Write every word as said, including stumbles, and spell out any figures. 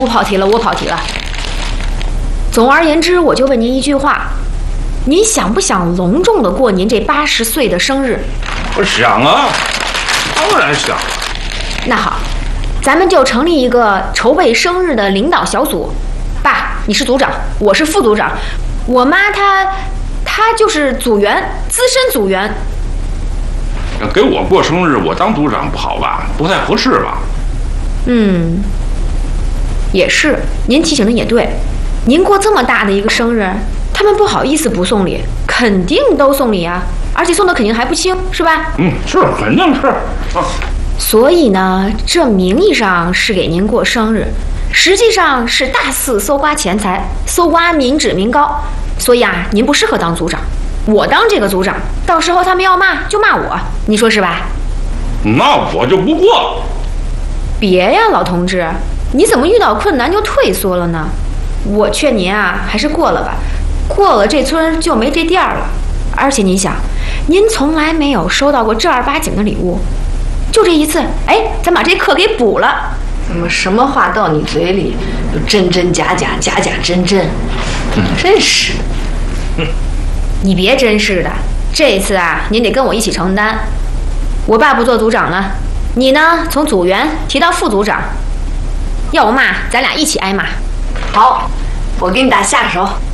我跑题了，我跑题了。总而言之，我就问您一句话：您想不想隆重的过您这八十岁的生日？ 我想啊，当然想。 那好，咱们就成立一个筹备生日的领导小组。爸，你是组长，我是副组长，我妈她她就是组员，资深组员。 给我过生日，我当组长不好吧？不太合适吧？ 嗯，也是，您提醒的也对。您过这么大的一个生日，他们不好意思不送礼，肯定都送礼啊，而且送的肯定还不轻，是吧？ 嗯，是，肯定是。啊， 所以呢，这名义上是给您过生日，实际上是大肆搜刮钱财，搜刮民脂民膏。所以啊，您不适合当组长，我当这个组长，到时候他们要骂就骂我，你说是吧？ 那我就不过。 别呀，老同志，你怎么遇到困难就退缩了呢？我劝您啊，还是过了吧，过了这村就没这店了。而且您想，您从来没有收到过正儿八经的礼物，就这一次，哎，咱把这课给补了。 怎么什么话到你嘴里就真真假假，假假真真？嗯，真是。 嗯， 你别真是的，这次啊，您得跟我一起承担。我爸不做组长了，你呢，从组员提到副组长，要不骂咱俩一起挨骂。 好，我给你打下手。